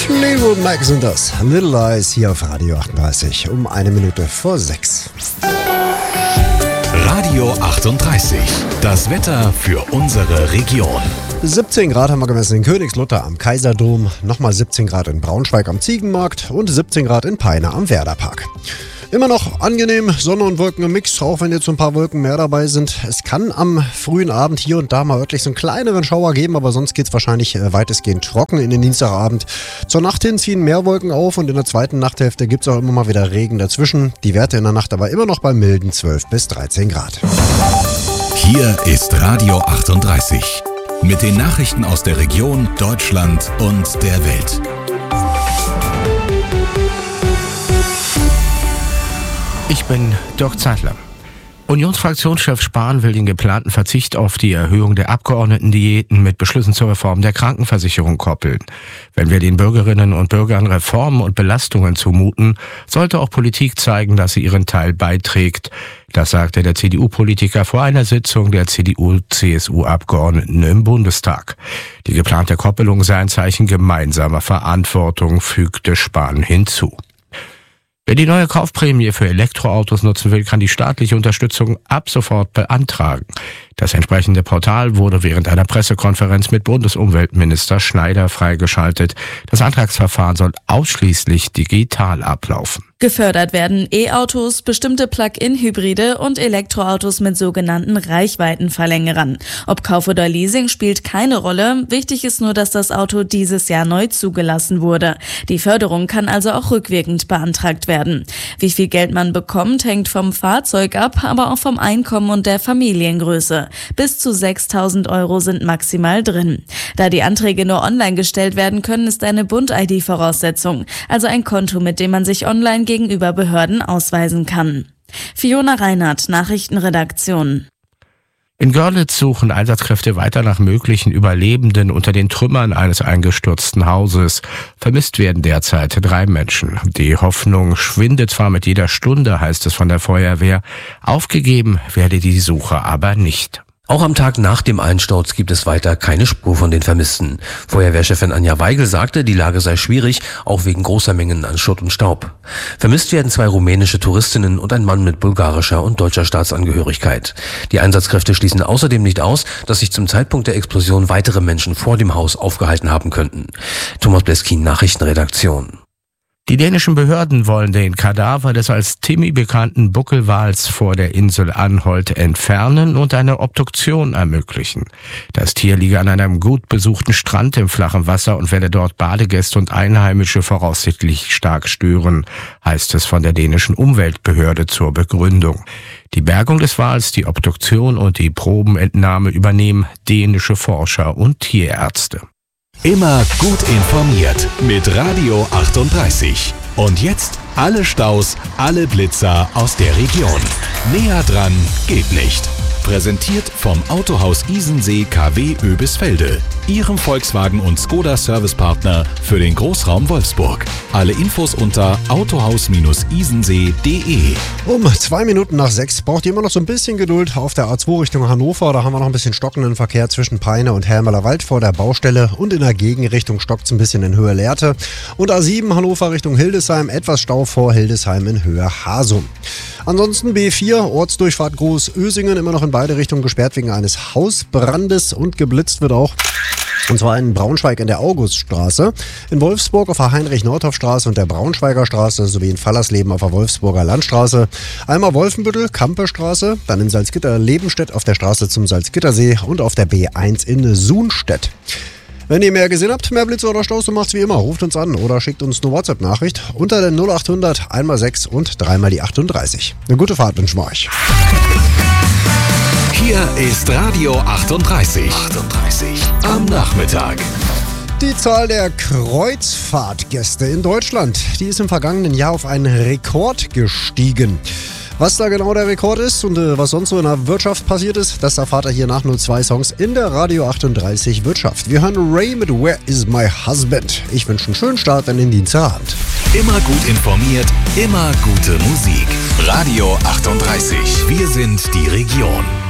Fleetwood Mac sind das. Little Eyes hier auf Radio 38 um 6:01. Radio 38, das Wetter für unsere Region. 17 Grad haben wir gemessen in Königslutter am Kaiserdom, nochmal 17 Grad in Braunschweig am Ziegenmarkt und 17 Grad in Peine am Werderpark. Immer noch angenehm, Sonne und Wolken im Mix, auch wenn jetzt so ein paar Wolken mehr dabei sind. Es kann am frühen Abend hier und da mal örtlich so einen kleineren Schauer geben, aber sonst geht es wahrscheinlich weitestgehend trocken in den Dienstagabend. Zur Nacht hin ziehen mehr Wolken auf und in der zweiten Nachthälfte gibt es auch immer mal wieder Regen dazwischen. Die Werte in der Nacht aber immer noch bei milden 12 bis 13 Grad. Hier ist Radio 38 mit den Nachrichten aus der Region, Deutschland und der Welt. Ich bin Dirk Zeitler. Unionsfraktionschef Spahn will den geplanten Verzicht auf die Erhöhung der Abgeordnetendiäten mit Beschlüssen zur Reform der Krankenversicherung koppeln. Wenn wir den Bürgerinnen und Bürgern Reformen und Belastungen zumuten, sollte auch Politik zeigen, dass sie ihren Teil beiträgt. Das sagte der CDU-Politiker vor einer Sitzung der CDU-CSU-Abgeordneten im Bundestag. Die geplante Koppelung sei ein Zeichen gemeinsamer Verantwortung, fügte Spahn hinzu. Wer die neue Kaufprämie für Elektroautos nutzen will, kann die staatliche Unterstützung ab sofort beantragen. Das entsprechende Portal wurde während einer Pressekonferenz mit Bundesumweltminister Schneider freigeschaltet. Das Antragsverfahren soll ausschließlich digital ablaufen. Gefördert werden E-Autos, bestimmte Plug-in-Hybride und Elektroautos mit sogenannten Reichweitenverlängerern. Ob Kauf oder Leasing spielt keine Rolle. Wichtig ist nur, dass das Auto dieses Jahr neu zugelassen wurde. Die Förderung kann also auch rückwirkend beantragt werden. Wie viel Geld man bekommt, hängt vom Fahrzeug ab, aber auch vom Einkommen und der Familiengröße. Bis zu 6.000 € sind maximal drin. Da die Anträge nur online gestellt werden können, ist eine Bund-ID Voraussetzung, also ein Konto, mit dem man sich online gegenüber Behörden ausweisen kann. Fiona Reinhardt, Nachrichtenredaktion. In Görlitz suchen Einsatzkräfte weiter nach möglichen Überlebenden unter den Trümmern eines eingestürzten Hauses. Vermisst werden derzeit 3 Menschen. Die Hoffnung schwindet zwar mit jeder Stunde, heißt es von der Feuerwehr. Aufgegeben werde die Suche aber nicht. Auch am Tag nach dem Einsturz gibt es weiter keine Spur von den Vermissten. Feuerwehrchefin Anja Weigel sagte, die Lage sei schwierig, auch wegen großer Mengen an Schutt und Staub. Vermisst werden 2 rumänische Touristinnen und ein Mann mit bulgarischer und deutscher Staatsangehörigkeit. Die Einsatzkräfte schließen außerdem nicht aus, dass sich zum Zeitpunkt der Explosion weitere Menschen vor dem Haus aufgehalten haben könnten. Thomas Bleskin, Nachrichtenredaktion. Die dänischen Behörden wollen den Kadaver des als Timmy bekannten Buckelwals vor der Insel Anholt entfernen und eine Obduktion ermöglichen. Das Tier liege an einem gut besuchten Strand im flachen Wasser und werde dort Badegäste und Einheimische voraussichtlich stark stören, heißt es von der dänischen Umweltbehörde zur Begründung. Die Bergung des Wals, die Obduktion und die Probenentnahme übernehmen dänische Forscher und Tierärzte. Immer gut informiert mit Radio 38. Und jetzt alle Staus, alle Blitzer aus der Region. Näher dran geht nicht. Präsentiert vom Autohaus Isensee KW Oebisfelde, Ihrem Volkswagen- und Skoda-Servicepartner für den Großraum Wolfsburg. Alle Infos unter autohaus-isensee.de. Um 6:02 braucht ihr immer noch so ein bisschen Geduld auf der A2 Richtung Hannover. Da haben wir noch ein bisschen stockenden Verkehr zwischen Peine und Hermelerwald vor der Baustelle und in der Gegenrichtung stockt es ein bisschen in Höhe Lehrte. Und A7 Hannover Richtung Hildesheim, etwas Stau vor Hildesheim in Höhe Hasum. Ansonsten B4, Ortsdurchfahrt Groß-Ösingen, immer noch in beide Richtungen gesperrt wegen eines Hausbrandes und geblitzt wird auch. Und zwar in Braunschweig in der Auguststraße, in Wolfsburg auf der Heinrich-Nordhoff-Straße und der Braunschweiger Straße sowie in Fallersleben auf der Wolfsburger Landstraße. Einmal Wolfenbüttel, Kampestraße, dann in Salzgitter-Lebenstedt auf der Straße zum Salzgittersee und auf der B1 in Sunstedt. Wenn ihr mehr gesehen habt, mehr Blitze oder Staus, so macht's wie immer. Ruft uns an oder schickt uns eine WhatsApp-Nachricht unter der 0800 1x6 und 3x38. Eine gute Fahrt wünschen wir euch. Hier ist Radio 38. Am Nachmittag. Die Zahl der Kreuzfahrtgäste in Deutschland, die ist im vergangenen Jahr auf einen Rekord gestiegen. Was da genau der Rekord ist und was sonst so in der Wirtschaft passiert ist, das erfahrt ihr hier nach nur 2 Songs in der Radio 38 Wirtschaft. Wir hören Ray mit Where is my husband? Ich wünsche einen schönen Start in den Dienstagabend. Immer gut informiert, immer gute Musik. Radio 38. Wir sind die Region.